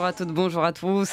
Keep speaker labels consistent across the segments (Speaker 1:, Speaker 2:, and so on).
Speaker 1: à toutes, bonjour à tous.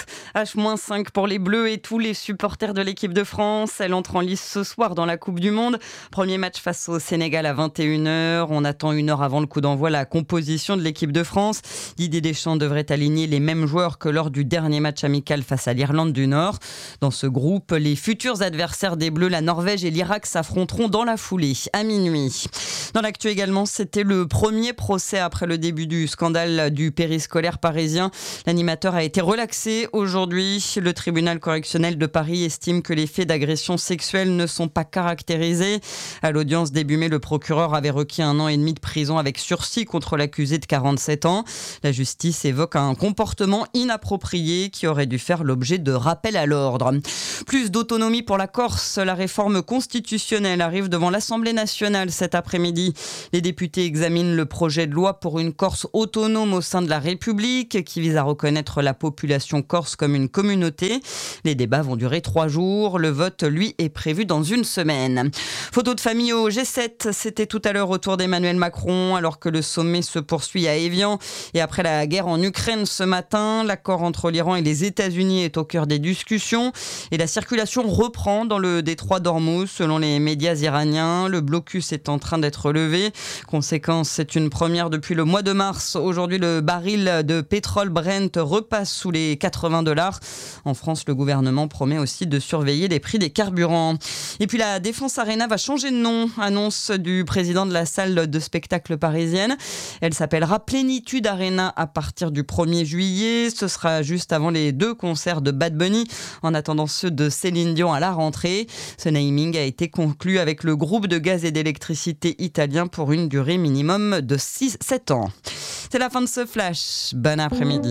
Speaker 1: H-5 pour les Bleus et tous les supporters de l'équipe de France. Elle entre en lice ce soir dans la Coupe du Monde. Premier match face au Sénégal à 21h. On attend une heure avant le coup d'envoi la composition de l'équipe de France. Didier Deschamps devrait aligner les mêmes joueurs que lors du dernier match amical face à l'Irlande du Nord. Dans ce groupe, les futurs adversaires des Bleus, la Norvège et l'Irak, s'affronteront dans la foulée à minuit. Dans l'actu également, c'était le premier procès après le début du scandale du périscolaire parisien. L'animateur a été relaxé aujourd'hui. Le tribunal correctionnel de Paris estime que les faits d'agression sexuelle ne sont pas caractérisés. À l'audience début mai, le procureur avait requis 1 an et demi de prison avec sursis contre l'accusé de 47 ans. La justice évoque un comportement inapproprié qui aurait dû faire l'objet de rappel à l'ordre. Plus d'autonomie pour la Corse. La réforme constitutionnelle arrive devant l'Assemblée nationale cet après-midi. Les députés examinent le projet de loi pour une Corse autonome au sein de la République qui vise à reconnaître la population corse comme une communauté. Les débats vont durer 3 jours. Le vote, lui, est prévu dans une semaine. Photo de famille au G7. C'était tout à l'heure au tour d'Emmanuel Macron alors que le sommet se poursuit à Évian. Et après la guerre en Ukraine ce matin, l'accord entre l'Iran et les États-Unis est au cœur des discussions. Et la circulation reprend dans le détroit d'Ormuz. Selon les médias iraniens, le blocus est en train d'être levé. Conséquence, c'est une première depuis le mois de mars. Aujourd'hui, le baril de pétrole Brent repasse sous les $80. En France, le gouvernement promet aussi de surveiller les prix des carburants. Et puis la Défense Arena va changer de nom. Annonce du président de la salle de spectacle parisienne. Elle s'appellera Plénitude Arena à partir du 1er juillet. Ce sera juste avant les 2 concerts de Bad Bunny, en attendant ceux de Céline Dion à la rentrée. Ce naming a été conclu avec le groupe de gaz et d'électricité italien pour une durée minimum de 7 ans. C'est la fin de ce flash. Bon après-midi.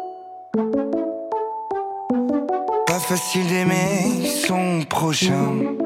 Speaker 2: Pas facile d'aimer son prochain.